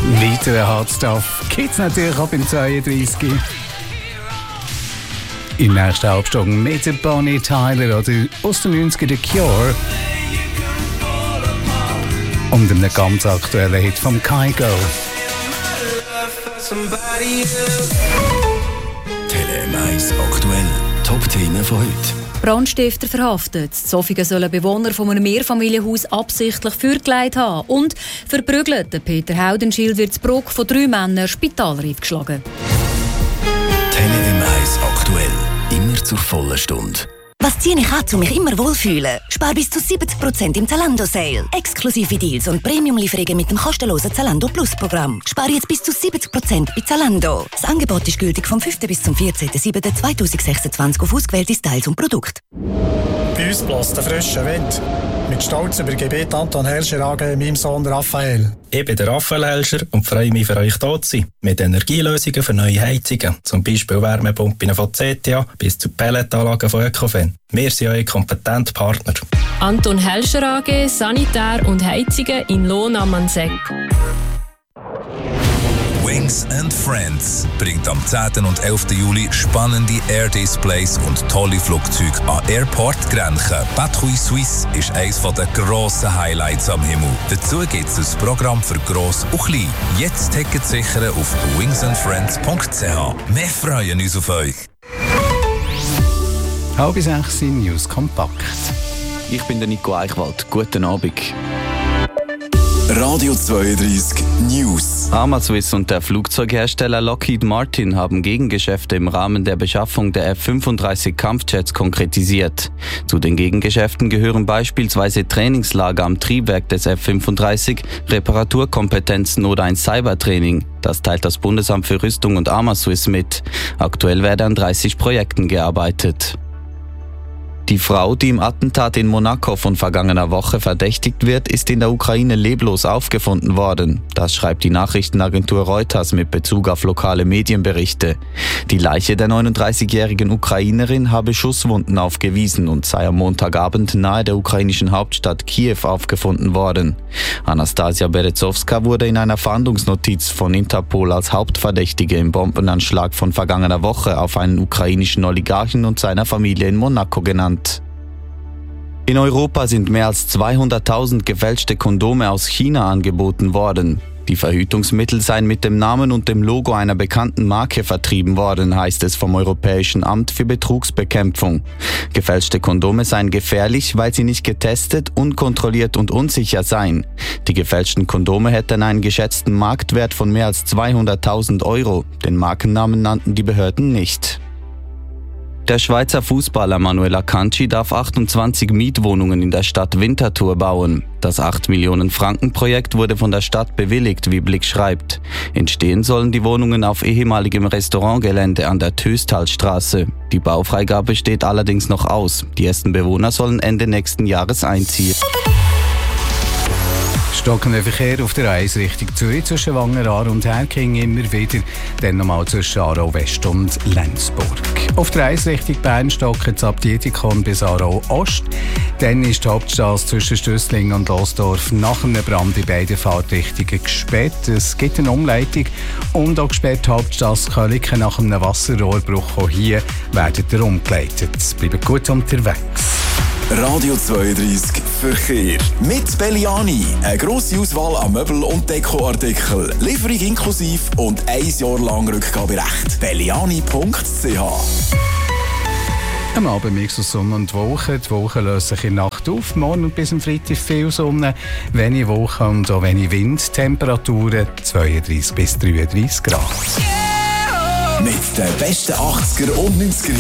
Weiterer Hardstuff gibt's natürlich ab im 32. Im nächsten Halbstunde mit der Bonnie Tyler oder aus den 90ern The Cure und einem ganz aktuellen Hit vom Kygo. Tele-M1 aktuell. Top-Themen von heute. Brandstifter verhaftet. In Zofingen sollen Bewohner von einem Mehrfamilienhaus absichtlich Feuer gelegt haben. Und verprügelt. Peter Haudenschil wird in Bruck von 3 Männern spitalreif geschlagen. Tele-M1 aktuell. Immer zur vollen Stunde. Was ziehe ich an, um mich immer wohlfühlen? Spar bis zu 70% im Zalando-Sale. Exklusive Deals und Premium-Lieferungen mit dem kostenlosen Zalando Plus-Programm. Spar jetzt bis zu 70% bei Zalando. Das Angebot ist gültig vom 5. bis zum 14.07.2026 auf ausgewählte Styles und Produkte. Bei uns bläst der frische Wind. Mit Stolz übergebe Anton Helscher AG meinem Sohn Raphael. Ich bin der Raphael Helscher und freue mich, für euch da zu sein. Mit Energielösungen für neue Heizungen, zum Beispiel Wärmepumpen von CTA bis zu Pelletanlagen von Ecofin. Wir sind eure kompetenten Partner. Anton Helscher AG, Sanitär und Heizungen in Lohn am Mansegg. Wings and Friends bringt am 10. und 11. Juli spannende Air-Displays und tolle Flugzeuge an Airport Grenchen. Patrouille Suisse ist eines der grossen Highlights am Himmel. Dazu gibt es ein Programm für Gross und Klein. Jetzt Tickets sichern auf wingsandfriends.ch. Wir freuen uns auf euch. 5:30 News kompakt. Ich bin der Nico Eichwald. Guten Abend. Radio 32 News. Amaswiss und der Flugzeughersteller Lockheed Martin haben Gegengeschäfte im Rahmen der Beschaffung der F-35 Kampfjets konkretisiert. Zu den Gegengeschäften gehören beispielsweise Trainingslager am Triebwerk des F-35, Reparaturkompetenzen oder ein Cybertraining. Das teilt das Bundesamt für Rüstung und Amaswiss mit. Aktuell werden an 30 Projekten gearbeitet. Die Frau, die im Attentat in Monaco von vergangener Woche verdächtigt wird, ist in der Ukraine leblos aufgefunden worden. Das schreibt die Nachrichtenagentur Reuters mit Bezug auf lokale Medienberichte. Die Leiche der 39-jährigen Ukrainerin habe Schusswunden aufgewiesen und sei am Montagabend nahe der ukrainischen Hauptstadt Kiew aufgefunden worden. Anastasia Berezowska wurde in einer Fahndungsnotiz von Interpol als Hauptverdächtige im Bombenanschlag von vergangener Woche auf einen ukrainischen Oligarchen und seiner Familie in Monaco genannt. In Europa sind mehr als 200.000 gefälschte Kondome aus China angeboten worden. Die Verhütungsmittel seien mit dem Namen und dem Logo einer bekannten Marke vertrieben worden, heißt es vom Europäischen Amt für Betrugsbekämpfung. Gefälschte Kondome seien gefährlich, weil sie nicht getestet, unkontrolliert und unsicher seien. Die gefälschten Kondome hätten einen geschätzten Marktwert von mehr als 200.000 Euro. Den Markennamen nannten die Behörden nicht. Der Schweizer Fußballer Manuel Akanji darf 28 Mietwohnungen in der Stadt Winterthur bauen. Das 8-Millionen-Franken-Projekt wurde von der Stadt bewilligt, wie Blick schreibt. Entstehen sollen die Wohnungen auf ehemaligem Restaurantgelände an der Töstalstraße. Die Baufreigabe steht allerdings noch aus. Die ersten Bewohner sollen Ende nächsten Jahres einziehen. Stockender Verkehr auf der 1 Richtung Zürich zwischen Wangen-Aar und Herking immer wieder, dann nochmal zwischen Aarau West und Lenzburg. Auf der 1 Richtung Bern stocken es ab Dietikon bis Aarau Ost. Dann ist die Hauptstrasse zwischen Stüssling und Losdorf nach einem Brand in beiden Fahrtrichtungen gesperrt. Es gibt eine Umleitung und auch gesperrt die Hauptstrasse Köliken nach einem Wasserrohrbruch. Auch hier werden ihr umgeleitet. Bleibt gut unterwegs. Radio 32 Verkehr. Mit Belliani. Eine grosse Auswahl an Möbel- und Dekoartikeln. Lieferung inklusive und 1 Jahr lang Rückgaberecht. Belliani.ch. Am Abend Mix aus Sonne und Wolken. Die Wolken lösen sich in der Nacht auf. Morgen und bis am Freitag viel Sonne, wenig Wolken und auch wenig Wind. Temperaturen 32 bis 33 Grad. Mit den besten 80er und 90er